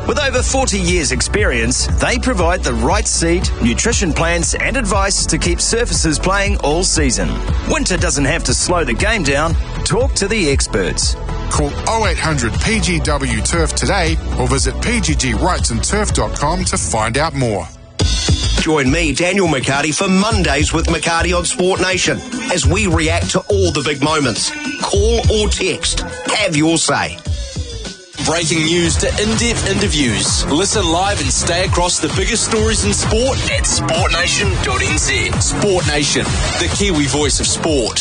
With over 40 years' experience, they provide the right seed, nutrition plans and advice to keep surfacers playing all season. Winter doesn't have to slow the game down. Talk to the experts. Call 0800 PGW Turf today or visit pggwrightsandturf.com to find out more. Join me, Daniel McCarty, for Mondays with McCarty on Sport Nation as we react to all the big moments. Call or text. Have your say. Breaking news to in-depth interviews. Listen live and stay across the biggest stories in sport at sportnation.nz. Sport Nation, the Kiwi voice of sport.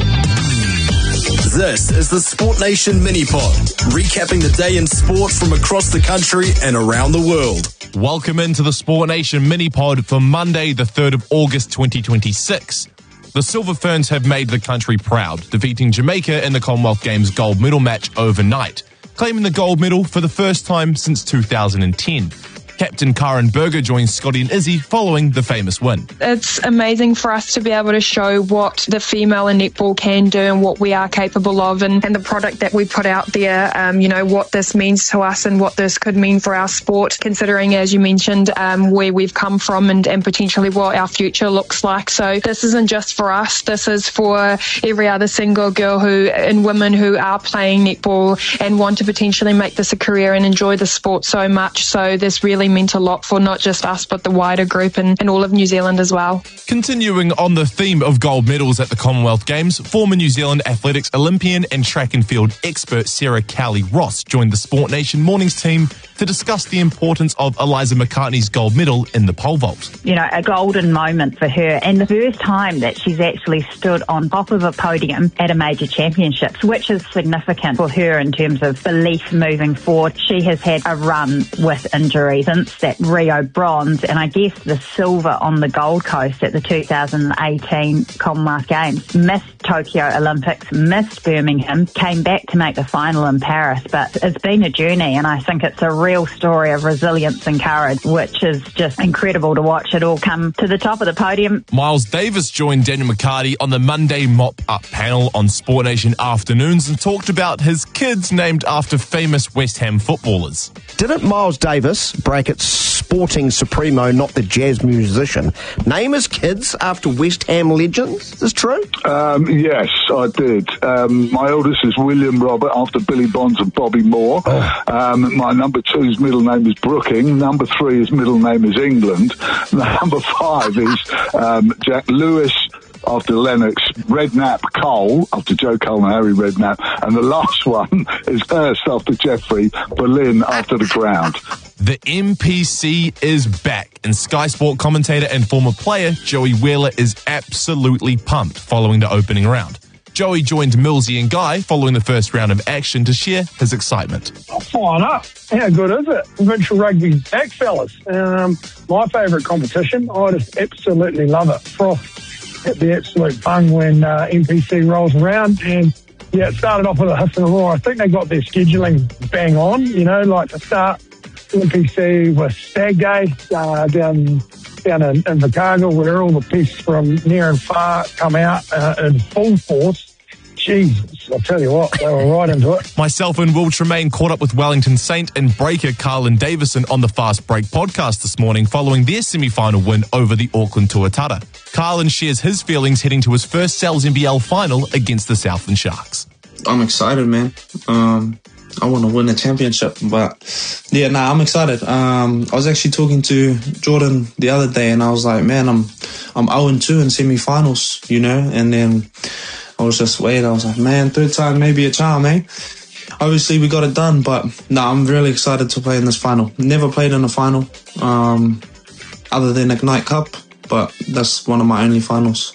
This is the Sport Nation Mini-Pod, recapping the day in sport from across the country and around the world. Welcome into the Sport Nation Mini-Pod for Monday, the 3rd of August 2026. The Silver Ferns have made the country proud, defeating Jamaica in the Commonwealth Games gold medal match overnight, claiming the gold medal for the first time since 2010. Captain Karen Berger joins Scotty and Izzy following the famous win. It's amazing for us to be able to show what the female in netball can do and what we are capable of, and the product that we put out there, what this means to us and what this could mean for our sport, considering, as you mentioned, where we've come from and potentially what our future looks like. So this isn't just for us, this is for every other single girl and women who are playing netball and want to potentially make this a career and enjoy the sport so much. So this really meant a lot for not just us but the wider group and all of New Zealand as well. Continuing on the theme of gold medals at the Commonwealth Games, former New Zealand athletics Olympian and track and field expert Sarah Cowley-Ross joined the Sport Nation Mornings team to discuss the importance of Eliza McCartney's gold medal in the pole vault. A golden moment for her, and the first time that she's actually stood on top of a podium at a major championships, which is significant for her in terms of belief moving forward. She has had a run with injuries since that Rio bronze, and I guess the silver on the Gold Coast at the 2018 Commonwealth Games. Missed Tokyo Olympics, missed Birmingham, came back to make the final in Paris, but it's been a journey, and I think it's a real story of resilience and courage, which is just incredible to watch it all come to the top of the podium. Miles Davis joined Daniel McCarty on the Monday mop-up panel on Sport Nation Afternoons and talked about his kids named after famous West Ham footballers. Didn't Miles Davis, brackets sporting supremo, not the jazz musician, name his kids after West Ham legends? Is this true? Yes, I did. My eldest is William Robert, after Billy Bonds and Bobby Moore. My number 2's middle name is Brooking. Number 3, his middle name is England. Number 5 is Jack Lewis, after Lennox, Redknapp Cole, after Joe Cole and Harry Redknapp, and the last one is Hurst, after Jeffrey, Berlin, after the ground. The MPC is back, and Sky Sport commentator and former player Joey Wheeler is absolutely pumped following the opening round. Joey joined Millsy and Guy following the first round of action to share his excitement. I'm fired up. How good is it? Provincial rugby's back, fellas. My favourite competition. I just absolutely love it. Froth at the absolute bung when MPC rolls around. And yeah, it started off with a hiss and a roar. I think they got their scheduling bang on, like to start MPC with Stag Day down in Invercargill, where all the pests from near and far come out in full force. Jesus, I'll tell you what, they were right into it. Myself and Will Tremaine caught up with Wellington Saint and breaker Carlin Davison on the Fast Break podcast this morning following their semi-final win over the Auckland Tuatara. Carlin shares his feelings heading to his first Sal's NBL final against the Southland Sharks. I'm excited, man. I want to win a championship, but I'm excited. I was actually talking to Jordan the other day, and I was like, man, I'm 0-2 in semi-finals, and then I was just waiting. I was like, man, third time maybe a charm, eh? Obviously, we got it done, but I'm really excited to play in this final. Never played in a final, other than Ignite Cup, but that's one of my only finals.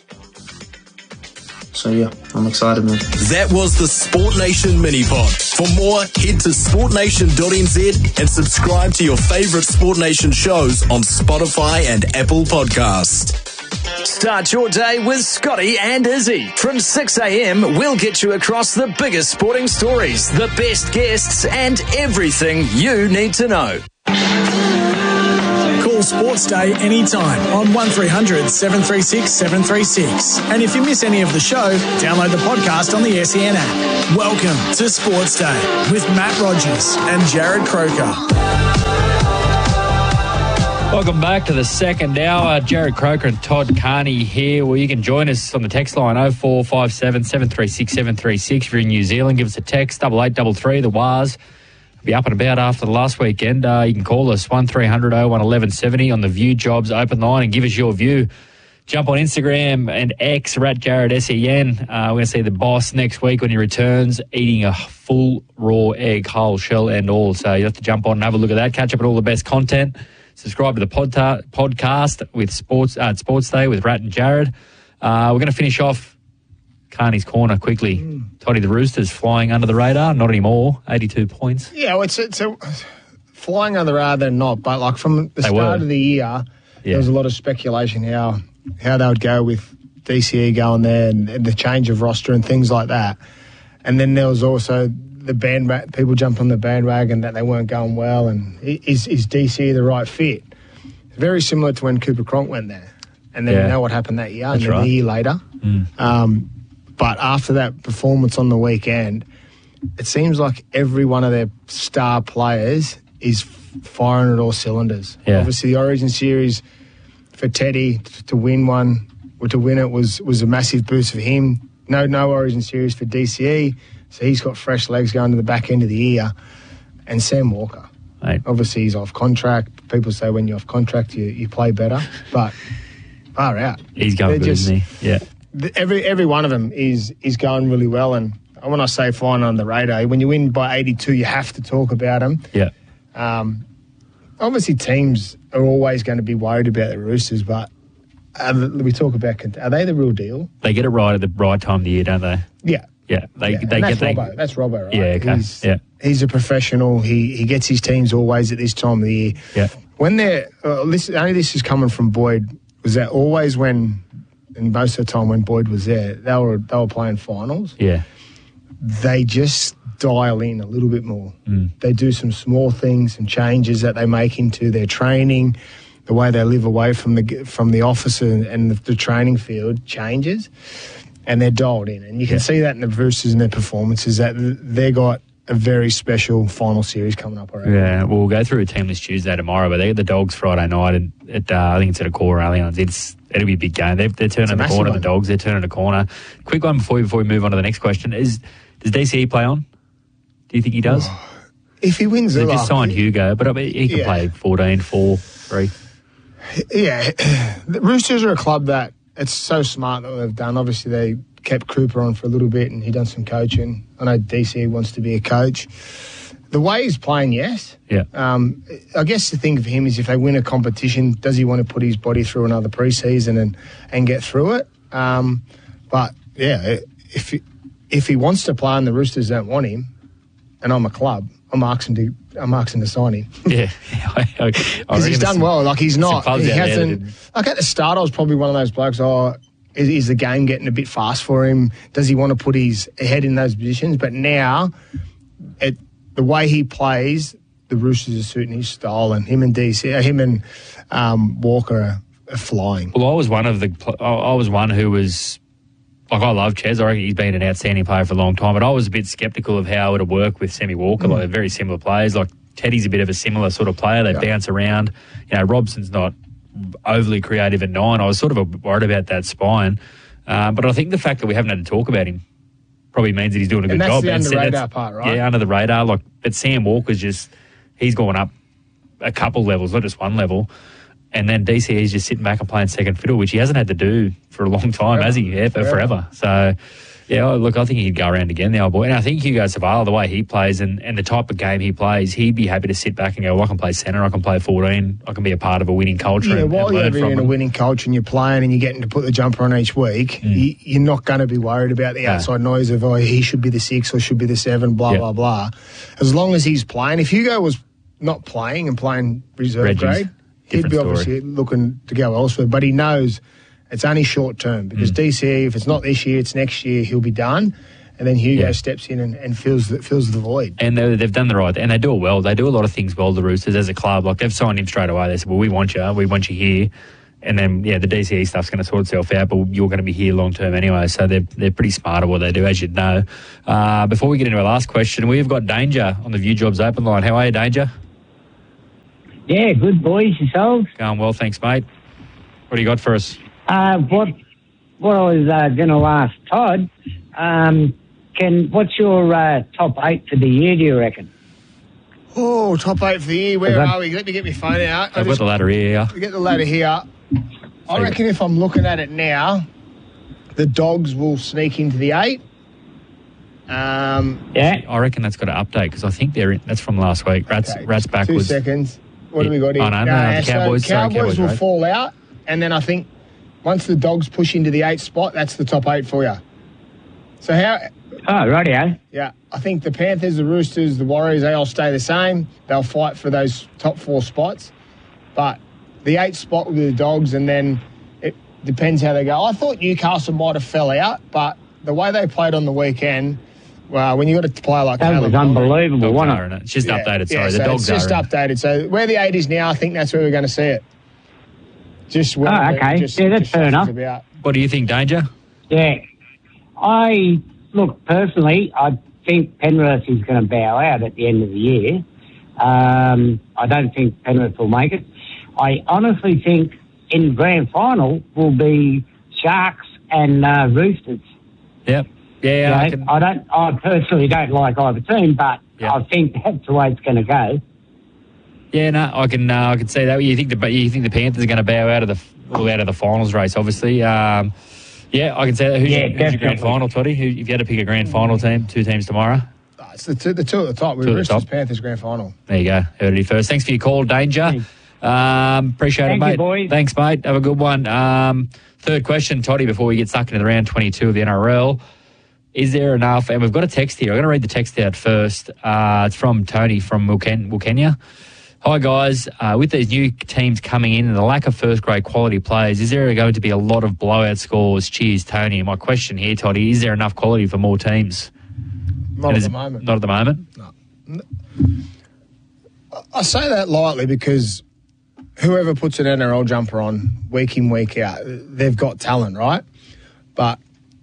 So yeah, I'm excited, man. That was the Sport Nation Mini-Pod. For more, head to sportnation.nz and subscribe to your favourite Sport Nation shows on Spotify and Apple Podcasts. Start your day with Scotty and Izzy. From 6 a.m, we'll get you across the biggest sporting stories, the best guests, and everything you need to know. Call Sports Day anytime on 1300 736 736. And if you miss any of the show, download the podcast on the SEN app. Welcome to Sports Day with Matt Rogers and Jared Croker. Welcome back to the second hour. Jared Croker and Todd Carney here. Well, you can join us on the text line 0457 736 736. If you're in New Zealand, give us a text 8833, the WARS. Be up and about after the last weekend. You can call us 1300 01 1170 on the View Jobs open line and give us your view. Jump on Instagram and X, @JaredSEN. We're going to see the boss next week when he returns, eating a full raw egg, whole shell and all. So you have to jump on and have a look at that. Catch up on all the best content. Subscribe to the podcast with Sports Day with Rat and Jared. We're going to finish off Carney's Corner quickly. Toddy, the Roosters flying under the radar. Not anymore. 82 points. Yeah, well, it's flying under the radar. They're not, but like from the start of the year, there was a lot of speculation how they would go with DCE going there and the change of roster and things like that. And then there was also the people jumped on the bandwagon that they weren't going well, and is DCE the right fit? Very similar to when Cooper Cronk went there, and then you know what happened that year, and then a year later. But after that performance on the weekend, it seems like every one of their star players is firing at all cylinders. Yeah. Obviously, the Origin Series for Teddy to win one, or to win it was a massive boost for him. No Origin Series for DCE. So he's got fresh legs going to the back end of the year. And Sam Walker. Right. Obviously, he's off contract. People say when you're off contract, you play better. But far out. He's going good, isn't he? Yeah. Every one of them is going really well. And when I say flying on the radar, when you win by 82, you have to talk about them. Yeah. Obviously, teams are always going to be worried about the Roosters, but we talk about, are they the real deal? They get it right at the right time of the year, don't they? Yeah. Yeah, they get Robbo. That's Robbo, right? Yeah, okay. He's a professional. He gets his teams always at this time of the year. Yeah. When they're this is coming from Boyd. Was that always and most of the time when Boyd was there, they were playing finals. Yeah. They just dial in a little bit more. They do some small things and changes that they make into their training, the way they live away from the office and the training field changes. And they're dialed in. And you can see that in the Roosters and their performances, that they got a very special final series coming up already. Yeah, well, we'll go through a teamless Tuesday tomorrow, but they get the Dogs Friday night. And I think it's at Accor Allianz. It'll be a big game. They're turning the corner, the Dogs. They're turning the corner. Quick one before we move on to the next question. Does DCE play on? Do you think he does? If he wins They've just signed Hugo, but I mean, he can play 14, 4, 3. Yeah. The Roosters are a club that it's so smart that they've done. Obviously, they kept Cooper on for a little bit and he done some coaching. I know DCE wants to be a coach. The way he's playing, yes. Yeah. I guess the thing for him is if they win a competition, does he want to put his body through another pre-season and get through it? But, yeah, if he wants to play and the Roosters don't want him, and I'm a club, I'm asking to sign him. Yeah. Because he's done well. Like, he's not. He hasn't. Like, at the start, I was probably one of those blokes, is the game getting a bit fast for him? Does he want to put his head in those positions? But now, the way he plays, the Roosters are suiting his style, and him and Walker are flying. Well, I was one who was. Like, I love Ches. I reckon he's been an outstanding player for a long time, but I was a bit sceptical of how it would work with Sammy Walker. Like, they're very similar players. Like, Teddy's a bit of a similar sort of player. They bounce around. Robson's not overly creative at 9. I was sort of worried about that spine. But I think the fact that we haven't had to talk about him probably means that he's doing a good job. That's the under-radar part, right? Yeah, under the radar. But Sam Walker's he's gone up a couple levels, not just one level. And then DCE's just sitting back and playing second fiddle, which he hasn't had to do for a long time, has he? Yeah, forever. So, yeah, look, I think he'd go around again, the old boy. And I think Hugo Savala, the way he plays and the type of game he plays, he'd be happy to sit back and go, well, I can play centre, I can play 14, I can be a part of a winning culture. Yeah, while you're in a winning culture and you're playing and you're getting to put the jumper on each week, you're not going to be worried about the outside noise of, he should be the 6 or should be the 7, blah, blah. As long as he's playing. If Hugo was not playing and playing reserve grade, he'd be obviously looking to go elsewhere, but he knows it's only short term because DCE, if it's not this year, it's next year, he'll be done. And then Hugo steps in and fills the void. And they've done the right, and they do it well. They do a lot of things well, the Roosters, as a club. Like, they've signed him straight away. They said, well, we want you here. And then, the DCE stuff's going to sort itself out, but you're going to be here long term anyway. So they're pretty smart at what they do, as you'd know. Before we get into our last question, we've got Danger on the View Jobs open line. How are you, Danger? Yeah, good boys, yourselves. Going well, thanks, mate. What do you got for us? What I was going to ask Todd, what's your top 8 for the year, do you reckon? Oh, top 8 for the year. Where are we? Let me get my phone out. I've got the ladder here. We get the ladder here. I reckon if I'm looking at it now, the Dogs will sneak into the 8. Yeah. I reckon that's got to update because I think that's from last week. Rats backwards. 2 seconds. What do we got here? Oh, no, the Cowboys. Cowboys will fall out, and then I think once the Dogs push into the 8th spot, that's the top 8 for you. So how... Oh, rightio. Yeah, I think the Panthers, the Roosters, the Warriors, they all stay the same. They'll fight for those top 4 spots. But the 8th spot will be the Dogs, and then it depends how they go. I thought Newcastle might have fell out, but the way they played on the weekend, well, when you got a player like that was unbelievable, wasn't it? It's just updated, sorry. The Dogs it's just updated. So where the 8 is now, I think that's where we're going to see it. Just okay. That's fair enough. What do you think, Danger? Yeah. Look, personally, I think Penrith is going to bow out at the end of the year. I don't think Penrith will make it. I honestly think in the grand final will be Sharks and Roosters. Yep. Yeah. I personally don't like either team, but I think that's the way it's going to go. Yeah, no, I can see that. You think the Panthers are going to bow out of the finals race? Obviously, yeah, I can see that. Who's your grand final, Toddy? If you had to pick a grand final team, 2 teams tomorrow? It's the two at the top. We're Roosters Panthers grand final. There you go. Heard it first. Thanks for your call, Danger. Appreciate it, mate. You, boys. Thanks, mate. Have a good one. Third question, Toddy, before we get stuck into the round 22 of the NRL. Is there enough? And we've got a text here. I'm going to read the text out first. It's from Tony from Wilkenya. Hi, guys. With these new teams coming in and the lack of first-grade quality players, is there going to be a lot of blowout scores? Cheers, Tony. And my question here, Toddy, is there enough quality for more teams? Not at the moment. Not at the moment? No. I say that lightly because whoever puts an NRL jumper on week in, week out, they've got talent, right? But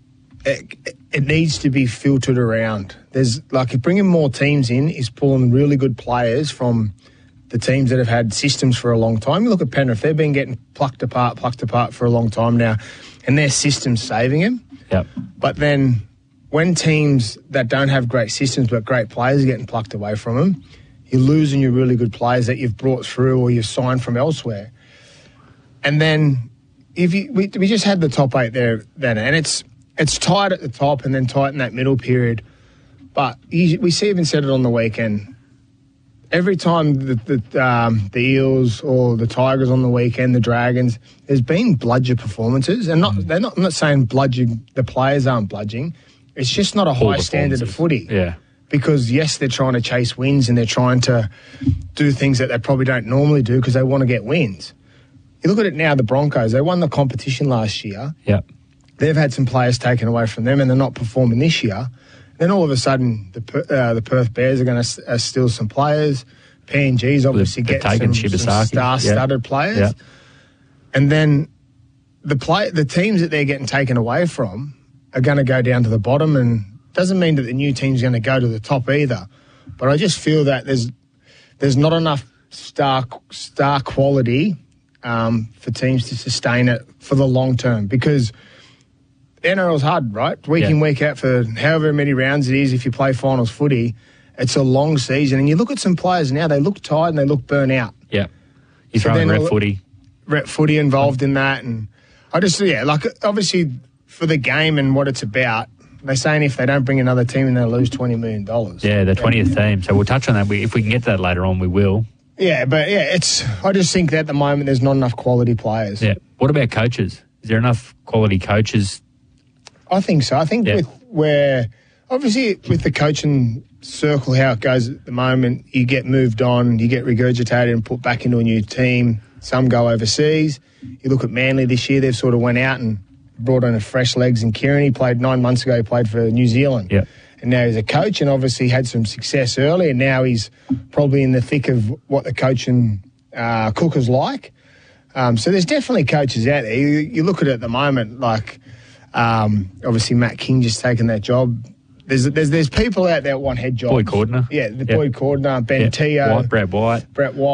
it needs to be filtered around. There's bringing more teams in is pulling really good players from the teams that have had systems for a long time. You look at Penrith, they've been getting plucked apart for a long time now, and their system's saving them. Yep. But then when teams that don't have great systems but great players are getting plucked away from them, you're losing your really good players that you've brought through or you've signed from elsewhere. And then we just had the top 8 there then, and it's tight at the top and then tight in that middle period. But we even said it on the weekend. Every time the Eels or the Tigers on the weekend, the Dragons, there's been bludger performances. And I'm not saying bludging, the players aren't bludging. It's just not a high standard of footy. Yeah. Because, yes, they're trying to chase wins and they're trying to do things that they probably don't normally do because they want to get wins. You look at it now, the Broncos, they won the competition last year. Yeah. They've had some players taken away from them and they're not performing this year. Then all of a sudden, the Perth Bears are going to steal some players. PNG's obviously getting some star-studded players. Yeah. And then the teams that they're getting taken away from are going to go down to the bottom, and doesn't mean that the new team's going to go to the top either. But I just feel that there's not enough star quality for teams to sustain it for the long term, because NRL's hard, right? Week in, week out for however many rounds it is. If you play finals footy, it's a long season. And you look at some players now, they look tired and they look burnt out. Yeah. You're throwing rep footy involved in that. And I just, obviously for the game and what it's about, they're saying if they don't bring another team in, they'll lose $20 million. Yeah, the 20th team. So we'll touch on that. If we can get to that later on, we will. Yeah, but I just think that at the moment there's not enough quality players. Yeah. What about coaches? Is there enough quality coaches? I think so. I think obviously with the coaching circle, how it goes at the moment, you get moved on, you get regurgitated and put back into a new team. Some go overseas. You look at Manly this year, they've sort of went out and brought in a fresh legs in Kieran. He played 9 months ago, he played for New Zealand. Yeah. And now he's a coach and obviously had some success early, and now he's probably in the thick of what the coaching cookers like. So there's definitely coaches out there. You look at it at the moment, obviously Matt King just taken that job. There's people out there that want head jobs. Boyd Cordner. Yeah, Boyd Cordner, Ben Teo. Brett White.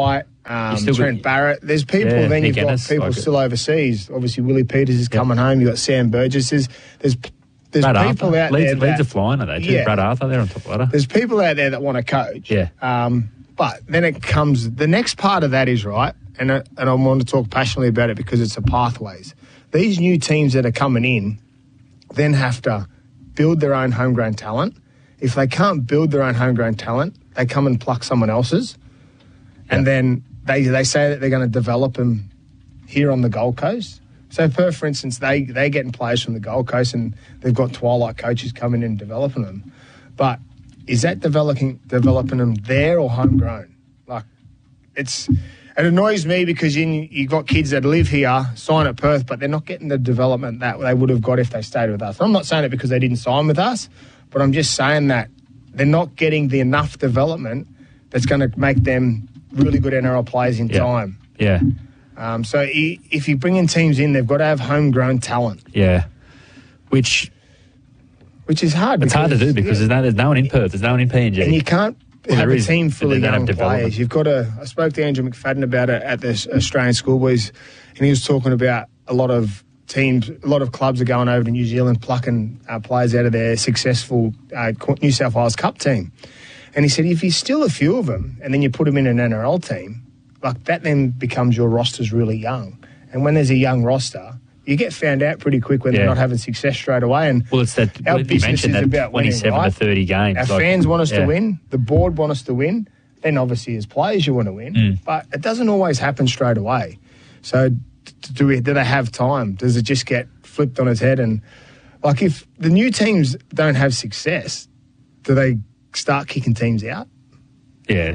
Trent Barrett. There's people, then you've got people still overseas. Obviously, Willie Peters is coming home. You've got Sam Burgess. There's Brad people Arthur. out there. Leeds are flying, are they? Too? Brad Arthur, they're on top of the ladder. There's people out there that want to coach. Yeah. But then it comes, the next part of that is, right, and I want to talk passionately about it because it's the pathways. These new teams that are coming in then have to build their own homegrown talent. If they can't build their own homegrown talent, they come and pluck someone else's. And then they say that they're going to develop them here on the Gold Coast. So, for instance, they're getting players from the Gold Coast and they've got Twilight coaches coming in and developing them. But is that developing them there or homegrown? Like, it annoys me because you've got kids that live here, sign at Perth, but they're not getting the development that they would have got if they stayed with us. I'm not saying it because they didn't sign with us, but I'm just saying that they're not getting the enough development that's going to make them really good NRL players in time. Yeah. So if you bring in teams in, they've got to have homegrown talent. Yeah. Which is hard. It's hard to do because there's no one in Perth. There's no one in PNG. And you can't have a team full of young players. You've got to... I spoke to Andrew McFadden about it at the Australian Schoolboys, and he was talking about a lot of teams, a lot of clubs are going over to New Zealand plucking players out of their successful New South Wales Cup team. And he said, if you steal a few of them and then you put them in an NRL team, like that then becomes your roster's really young. And when there's a young roster, you get found out pretty quick when they're not having success straight away. And it's that, our business is about 27 winning, right? to 30 games. Our fans want us to win. The board want us to win. Then obviously as players you want to win. But it doesn't always happen straight away. So do they have time? Does it just get flipped on its head? And like if the new teams don't have success, do they start kicking teams out? Yeah.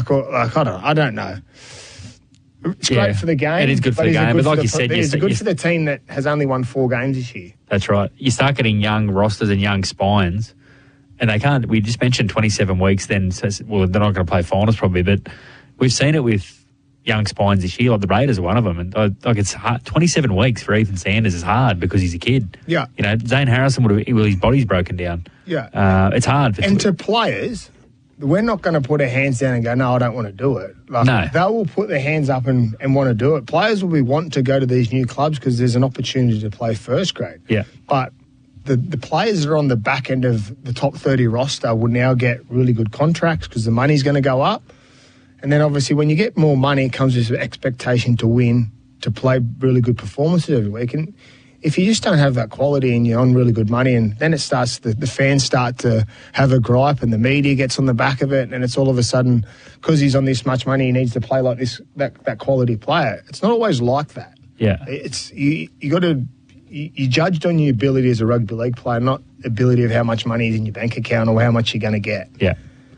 I don't know. It's great for the game. It is good for the game. But like you said, it's good for the team that has only won 4 games this year. That's right. You start getting young rosters and young spines, and they can't. We just mentioned 27 weeks. Then, well, they're not going to play finals probably, but we've seen it with young spines this year. Like the Raiders are one of them, and like it's hard. 27 weeks for Ethan Sanders is hard because he's a kid. Yeah. You know, Zane Harrison his body's broken down. Yeah. It's hard. To players, we're not going to put our hands down and go, no, I don't want to do it. No. They will put their hands up and want to do it. Players will be wanting to go to these new clubs because there's an opportunity to play first grade. Yeah. But the players that are on the back end of the top 30 roster will now get really good contracts because the money's going to go up. And then obviously when you get more money, it comes with an expectation to win, to play really good performances every week. And if you just don't have that quality and you're on really good money, and then it starts, the fans start to have a gripe and the media gets on the back of it, and it's all of a sudden, because he's on this much money, he needs to play like this, that quality player. It's not always like that. Yeah. It's you got to, you're judged on your ability as a rugby league player, not ability of how much money is in your bank account or how much you're going to get. Yeah.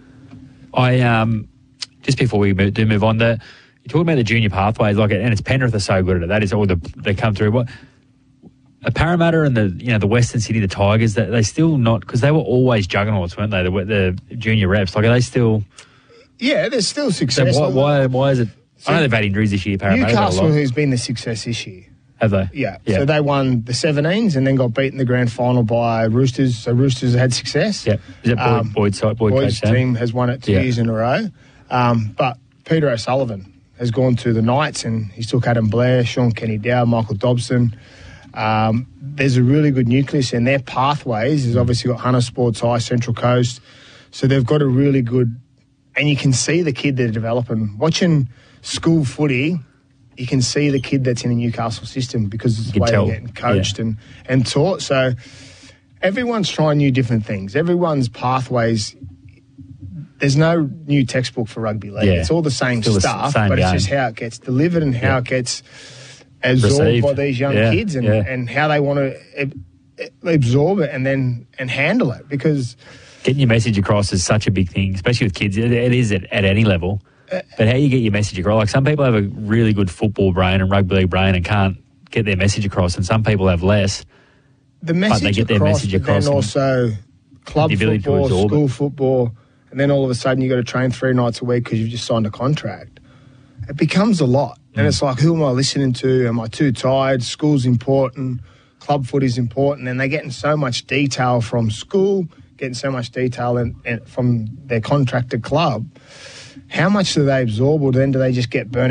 Just before we move on, you're talking about the junior pathways, and it's Penrith are so good at it. That is all they come through. What a Parramatta and the Western City, the Tigers, that they still not, because they were always juggernauts, weren't they? The junior reps, like are they still? Yeah, there's still success. So why is it? I know they've had injuries this year. Parramatta, Newcastle, who's been the success this year. Have they? Yeah. So they won the 17s and then got beaten in the grand final by Roosters. So Roosters had success. Yeah. Is it Boyd's team has won it 2 years in a row. But Peter O'Sullivan has gone to the Knights and he's took Adam Blair, Sean Kenny-Dow, Michael Dobson. There's a really good nucleus in their pathways. There's obviously got Hunter Sports High, Central Coast. So they've got a really good, and you can see the kid they're developing. Watching school footy, you can see the kid that's in the Newcastle system because it's the way they're getting coached and taught. So everyone's trying new different things. Everyone's pathways. There's no new textbook for rugby league. Yeah. It's all the same stuff, but it's just how it gets delivered and how it gets absorbed by these young kids and how they want to absorb it and handle it, because getting your message across is such a big thing, especially with kids. It is at any level. But how you get your message across, like some people have a really good football brain and rugby league brain and can't get their message across, and some people have less. The message but they get their message across. And also club football, school football, and then all of a sudden you've got to train 3 nights a week because you've just signed a contract. It becomes a lot. And it's like, who am I listening to? Am I too tired? School's important. Club footy's important. And they're getting so much detail from school, getting so much detail from their contracted club. how much do they absorb, or then do they just get burnt